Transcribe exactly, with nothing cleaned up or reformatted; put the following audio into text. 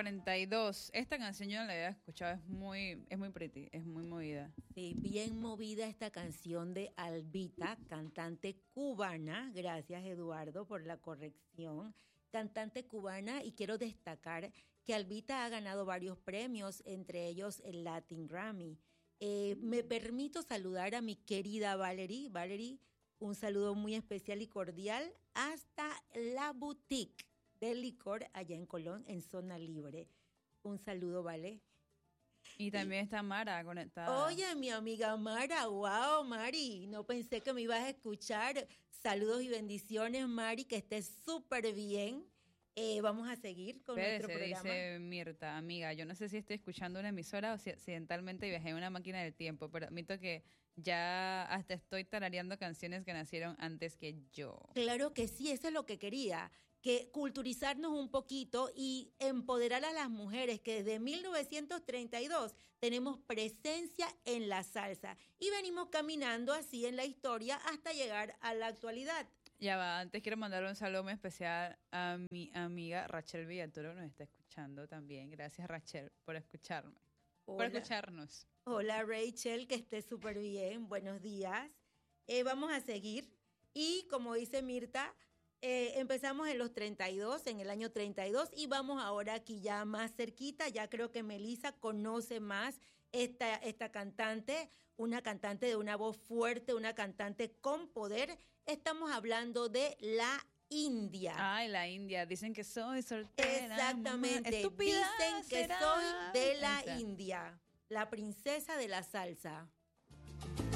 cuarenta y dos. Esta canción yo no la había escuchado, es muy, es muy pretty, es muy movida. Sí, bien movida esta canción de Albita, cantante cubana. Gracias, Eduardo, por la corrección. Cantante cubana, y quiero destacar que Albita ha ganado varios premios, entre ellos el Latin Grammy. Eh, me permito saludar a mi querida Valerie. Valerie, un saludo muy especial y cordial hasta la boutique del licor allá en Colón, en Zona Libre. Un saludo, ¿vale? Y también está Mara conectada. Oye, mi amiga Mara, wow, Mari, no pensé que me ibas a escuchar. Saludos y bendiciones, Mari, que estés súper bien. Eh, vamos a seguir con Espérese, nuestro programa. dice Mirta, amiga, yo no sé si estoy escuchando una emisora o si accidentalmente viajé en una máquina del tiempo, pero admito que ya hasta estoy tarareando canciones que nacieron antes que yo. Claro que sí, eso es lo que quería, que culturizarnos un poquito y empoderar a las mujeres que desde mil novecientos treinta y dos tenemos presencia en la salsa y venimos caminando así en la historia hasta llegar a la actualidad. Ya va, antes quiero mandar un saludo muy especial a mi amiga Rachel Villatoro, que nos está escuchando también. Gracias, Rachel, por escucharme, Hola. por escucharnos. Hola, Rachel, que esté súper bien. Buenos días. Eh, vamos a seguir. Y como dice Mirta, eh, empezamos en los treinta y dos, en el año treinta y dos, y vamos ahora aquí ya más cerquita. Ya creo que Melissa conoce más esta, esta cantante, una cantante de una voz fuerte, una cantante con poder. Estamos hablando de la India. Ay, la India. Dicen que soy soltera. Exactamente. Estúpida Dicen que será. soy de la Esa. India, la princesa de la salsa.